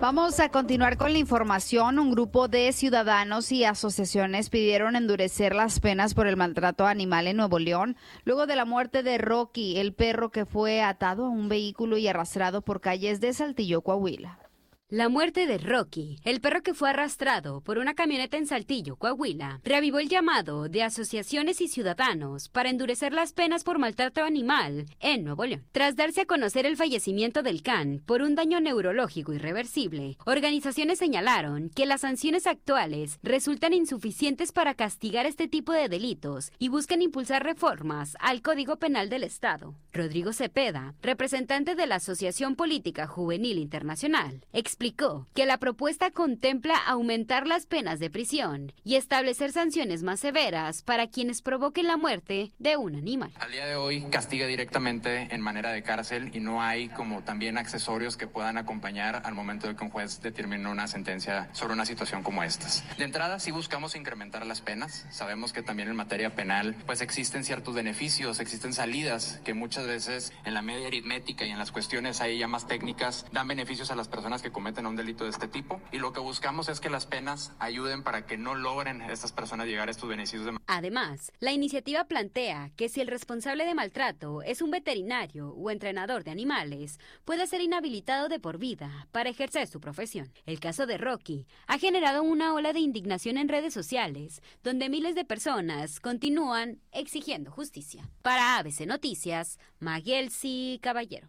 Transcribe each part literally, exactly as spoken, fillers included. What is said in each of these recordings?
Vamos a continuar con la información. Un grupo de ciudadanos y asociaciones pidieron endurecer las penas por el maltrato animal en Nuevo León, luego de la muerte de Rocky, el perro que fue atado a un vehículo y arrastrado por calles de Saltillo, Coahuila. La muerte de Rocky, el perro que fue arrastrado por una camioneta en Saltillo, Coahuila, reavivó el llamado de asociaciones y ciudadanos para endurecer las penas por maltrato animal en Nuevo León. Tras darse a conocer el fallecimiento del can por un daño neurológico irreversible, organizaciones señalaron que las sanciones actuales resultan insuficientes para castigar este tipo de delitos y buscan impulsar reformas al Código Penal del Estado. Rodrigo Cepeda, representante de la Asociación Política Juvenil Internacional, explicó Explicó que la propuesta contempla aumentar las penas de prisión y establecer sanciones más severas para quienes provoquen la muerte de un animal. Al día de hoy castiga directamente en manera de cárcel y no hay como también accesorios que puedan acompañar al momento de que un juez determine una sentencia sobre una situación como estas. De entrada sí buscamos incrementar las penas. Sabemos que también en materia penal pues existen ciertos beneficios, existen salidas que muchas veces en la media aritmética y en las cuestiones ahí ya más técnicas dan beneficios a las personas que cometen un delito de este tipo, y lo que buscamos es que las penas ayuden para que no logren estas personas llegar a estos beneficios de... Además, la iniciativa plantea que si el responsable de maltrato es un veterinario o entrenador de animales, puede ser inhabilitado de por vida para ejercer su profesión. El caso de Rocky ha generado una ola de indignación en redes sociales, donde miles de personas continúan exigiendo justicia. Para A B C Noticias, Maguelsi Caballero.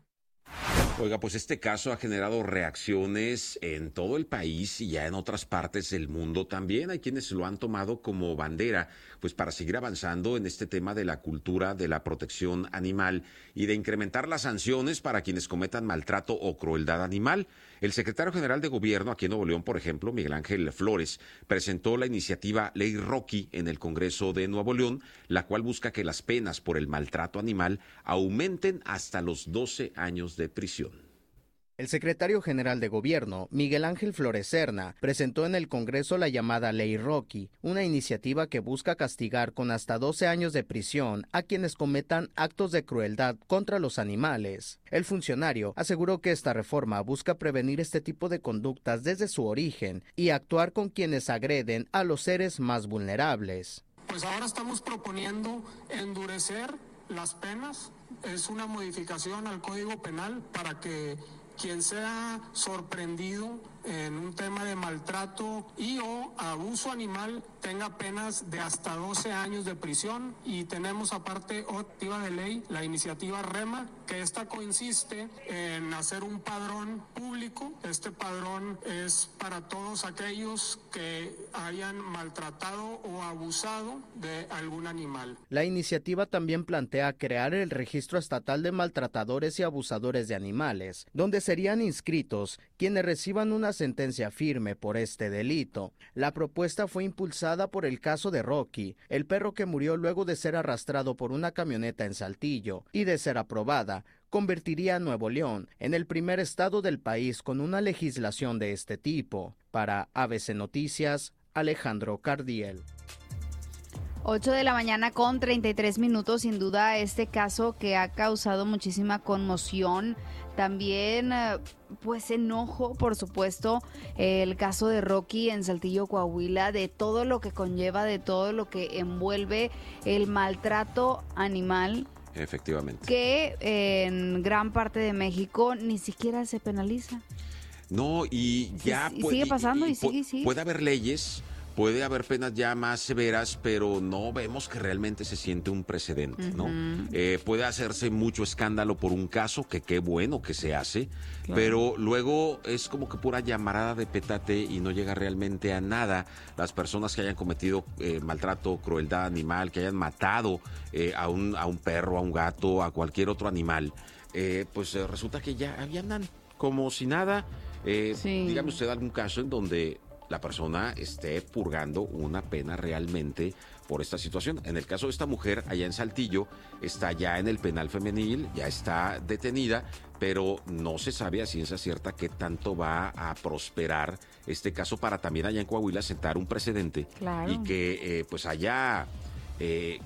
Oiga, pues este caso ha generado reacciones en todo el país y ya en otras partes del mundo también. Hay quienes lo han tomado como bandera, pues para seguir avanzando en este tema de la cultura de la protección animal y de incrementar las sanciones para quienes cometan maltrato o crueldad animal. El secretario general de Gobierno aquí en Nuevo León, por ejemplo, Miguel Ángel Flores, presentó la iniciativa Ley Rocky en el Congreso de Nuevo León, la cual busca que las penas por el maltrato animal aumenten hasta los doce años de prisión. El secretario general de Gobierno, Miguel Ángel Flores Serna, presentó en el Congreso la llamada Ley Rocky, una iniciativa que busca castigar con hasta doce años de prisión a quienes cometan actos de crueldad contra los animales. El funcionario aseguró que esta reforma busca prevenir este tipo de conductas desde su origen y actuar con quienes agreden a los seres más vulnerables. Pues ahora estamos proponiendo endurecer las penas. Es una modificación al Código Penal para que quien sea sorprendido en un tema de maltrato y o abuso animal tenga penas de hasta doce años de prisión. Y tenemos aparte otra de ley, la iniciativa REMA, que esta consiste en hacer un padrón público. Este padrón es para todos aquellos que hayan maltratado o abusado de algún animal. La iniciativa también plantea crear el Registro Estatal de Maltratadores y Abusadores de Animales, donde serían inscritos quienes reciban una sentencia firme por este delito. La propuesta fue impulsada por el caso de Rocky, el perro que murió luego de ser arrastrado por una camioneta en Saltillo, y de ser aprobada, convertiría a Nuevo León en el primer estado del país con una legislación de este tipo. Para A B C Noticias, Alejandro Cardiel. ocho de la mañana con treinta y tres minutos, sin duda este caso que ha causado muchísima conmoción, también pues enojo, por supuesto, el caso de Rocky en Saltillo, Coahuila, de todo lo que conlleva, de todo lo que envuelve el maltrato animal. Efectivamente. Que en gran parte de México ni siquiera se penaliza. No, y ya... Sí, puede, sigue pasando y, y, y sigue y sigue. Puede haber leyes... Puede haber penas ya más severas, pero no vemos que realmente se siente un precedente, ¿no? Uh-huh. Eh, puede hacerse mucho escándalo por un caso, que qué bueno que se hace, claro. Pero luego es como que pura llamarada de petate y no llega realmente a nada. Las personas que hayan cometido eh, maltrato, crueldad animal, que hayan matado eh, a, un, a un perro, a un gato, a cualquier otro animal, eh, pues eh, resulta que ya andan como si nada. Eh, sí. Dígame usted algún caso en donde la persona esté purgando una pena realmente por esta situación. En el caso de esta mujer allá en Saltillo, está ya en el penal femenil, ya está detenida, pero no se sabe a ciencia cierta qué tanto va a prosperar este caso para también allá en Coahuila sentar un precedente. Claro. Y que eh, pues haya... Eh,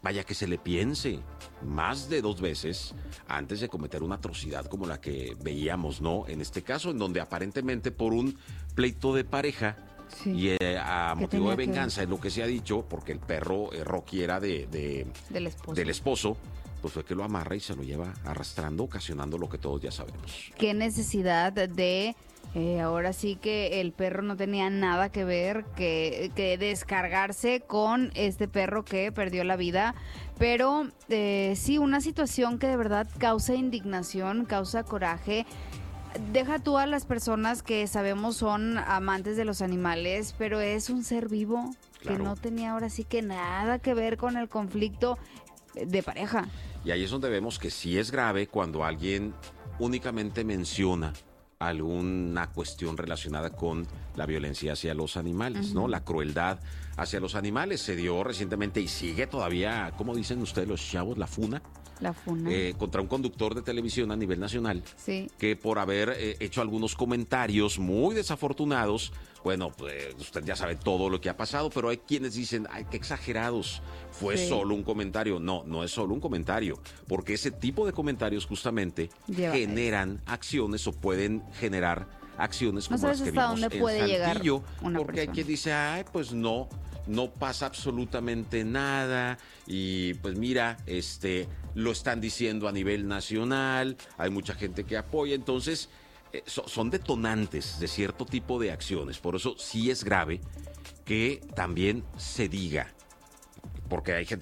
vaya que se le piense más de dos veces antes de cometer una atrocidad como la que veíamos, ¿no? En este caso, en donde aparentemente por un pleito de pareja sí. y eh, a motivo de venganza, es lo que se ha dicho, porque el perro eh, Rocky era de, de, del esposo. del esposo, pues fue que lo amarra y se lo lleva arrastrando, ocasionando lo que todos ya sabemos. ¿Qué necesidad de... Eh, ahora sí que el perro no tenía nada que ver, que, que descargarse con este perro que perdió la vida, pero eh, sí, una situación que de verdad causa indignación, causa coraje. Deja tú a las personas que sabemos son amantes de los animales, pero es un ser vivo claro. que no tenía ahora sí que nada que ver con el conflicto de pareja. Y ahí es donde vemos que sí es grave cuando alguien únicamente menciona alguna cuestión relacionada con la violencia hacia los animales, uh-huh. ¿no? La crueldad hacia los animales se dio recientemente y sigue todavía, ¿cómo dicen ustedes los chavos? La funa. La funa. Eh, contra un conductor de televisión a nivel nacional, sí. que por haber eh, hecho algunos comentarios muy desafortunados, bueno, pues usted ya sabe todo lo que ha pasado, pero hay quienes dicen, ay, qué exagerados, fue sí. solo un comentario. No, no es solo un comentario, porque ese tipo de comentarios justamente Lleva generan eso. acciones o pueden generar acciones como no las que hasta vimos dónde en puede Saltillo, llegar una porque persona. hay quien dice, ay, pues no, no pasa absolutamente nada y pues mira, este, lo están diciendo a nivel nacional, hay mucha gente que apoya, entonces eh, so, son detonantes de cierto tipo de acciones, por eso sí es grave que también se diga, porque hay gente